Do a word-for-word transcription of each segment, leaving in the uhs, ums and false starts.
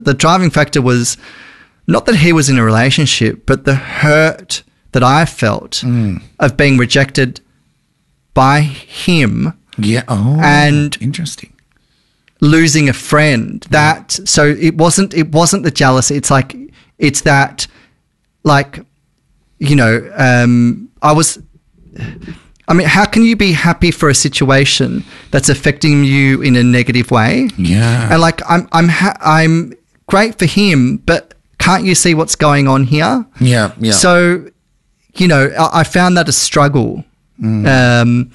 The driving factor was not that he was in a relationship, but the hurt that I felt mm. of being rejected by him. Yeah. Oh, and interesting. Losing a friend. That so it wasn't it wasn't the jealousy. It's like it's that like you know um, I was. I mean, how can you be happy for a situation that's affecting you in a negative way? Yeah. And like I'm I'm ha- I'm great for him, but can't you see what's going on here? Yeah. Yeah. So you know, I, I found that a struggle. Mm. Um,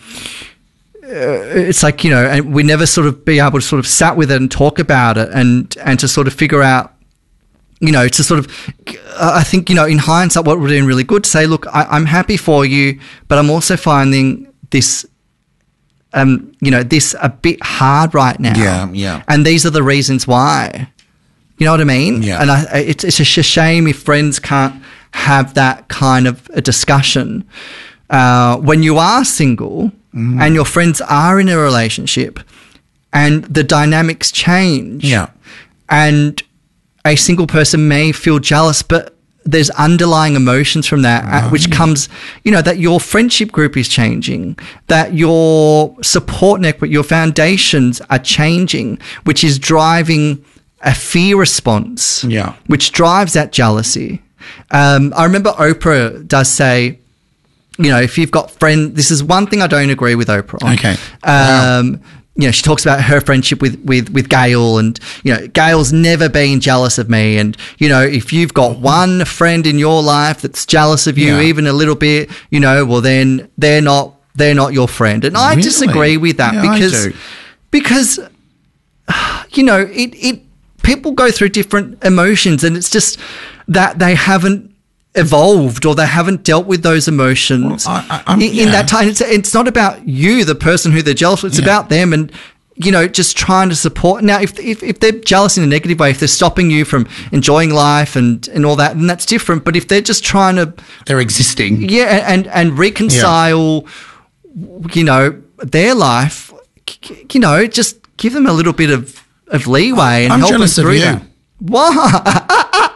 it's like, you know, and we never sort of be able to sort of sat with it and talk about it and, and to sort of figure out, you know, to sort of, uh, I think, you know, in hindsight, what we're doing really good to say, look, I, I'm happy for you, but I'm also finding this, um, you know, this a bit hard right now. Yeah, yeah. And these are the reasons why. You know what I mean? Yeah. And I, it's, it's a shame if friends can't have that kind of a discussion. Uh, when you are single mm. and your friends are in a relationship and the dynamics change yeah. and a single person may feel jealous, but there's underlying emotions from that, right. uh, which comes, you know, that your friendship group is changing, that your support network, your foundations are changing, which is driving a fear response, yeah. which drives that jealousy. Um, I remember Oprah does say, you know, if you've got friends, this is one thing I don't agree with Oprah on. Okay. Um, wow. You know, she talks about her friendship with, with, with Gail and, you know, Gail's never been jealous of me. And, you know, if you've got one friend in your life that's jealous of you, yeah. even a little bit, you know, well, then they're not, they're not your friend. And I really? disagree with that yeah, because, because, you know, it, it, people go through different emotions and it's just that they haven't evolved or they haven't dealt with those emotions well, I, I, in, yeah. in that time. It's, it's not about you, the person who they're jealous with. It's yeah. about them and, you know, just trying to support. Now, if, if if they're jealous in a negative way, if they're stopping you from enjoying life and, and all that, then that's different. But if they're just trying to... They're existing. Yeah, and, and reconcile, yeah. you know, their life, you know, just give them a little bit of, of leeway and I'm help them jealous through of you. that. What?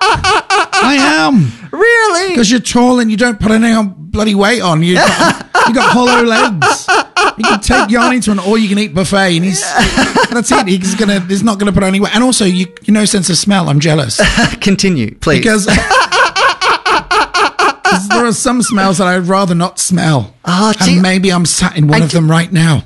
I am. Really? Because you're tall and you don't put any bloody weight on. You got, you got hollow legs. You can take Yanni to an all-you-can-eat buffet, and he's that's it. He's gonna. He's not gonna put any weight. And also, you you know, sense of smell. I'm jealous. Continue, please. Because there are some smells that I'd rather not smell. Oh, and gee. maybe I'm sat in one And of them right now.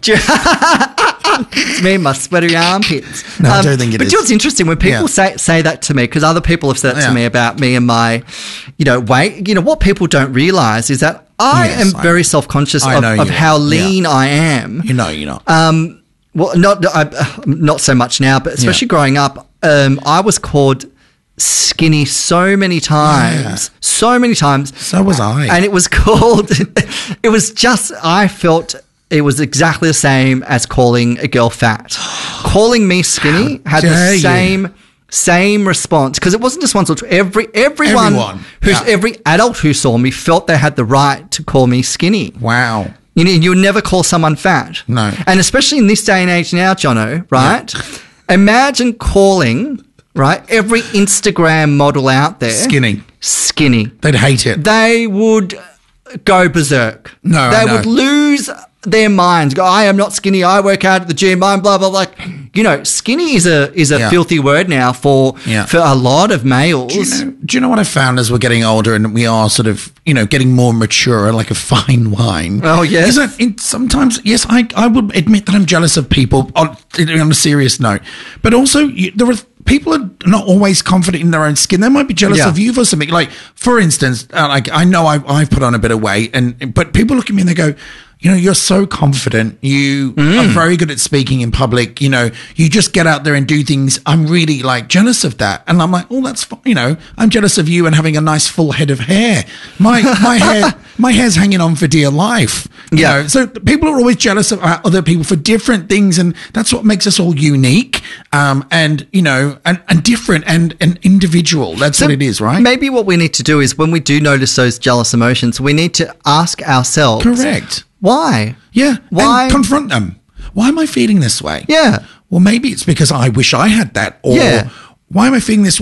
It's me and my sweaty armpits. No, um, I don't think it but is. But what's interesting when people yeah. say say that to me, because other people have said that yeah. to me about me and my, you know, weight. You know, what people don't realise is that I yes, am very self-conscious I of, know of you how are. lean yeah. I am. You know, you're not. Um, well, not I, not so much now, but especially yeah. growing up, um, I was called skinny so many times, yeah. so many times. So was I. And it was called, it was just, I felt it was exactly the same as calling a girl fat. Calling me skinny How had the dare same, you. same response because it wasn't just once or two. Every, everyone, Everyone. who's, Yeah. every adult who saw me felt they had the right to call me skinny. Wow. You know, you would never call someone fat. No. And especially in this day and age now, Jono, right? Yeah. Imagine calling, right, every Instagram model out there. Skinny. Skinny. They'd hate it. They would go berserk. No, They I know. would lose their minds. Go, I am not skinny. I work out at the gym. I'm blah, blah, blah. Like, you know, skinny is a is a Yeah. filthy word now for, Yeah. for a lot of males. Do you, know, do you know what I found as we're getting older and we are sort of, you know, getting more mature, like a fine wine? Oh, yes. Is that in, sometimes, yes, I, I would admit that I'm jealous of people on, on a serious note. But also, you, there are people are not always confident in their own skin. They might be jealous Yeah. of you for something. Like, for instance, uh, like I know I, I've put on a bit of weight, and but people look at me and they go, you know, you're so confident. You Mm. are very good at speaking in public. You know, you just get out there and do things. I'm really like jealous of that. And I'm like, oh, that's fine. You know, I'm jealous of you and having a nice full head of hair. My my hair my hair's hanging on for dear life. You Yeah. know? So people are always jealous of uh, other people for different things, and that's what makes us all unique. Um, and you know, and, and different and, and individual. That's So what it is, right? Maybe what we need to do is when we do notice those jealous emotions, we need to ask ourselves. Correct. Why? Yeah. Why? And confront them. Why am I feeling this way? Yeah. Well, maybe it's because I wish I had that, or Yeah. why am I feeling this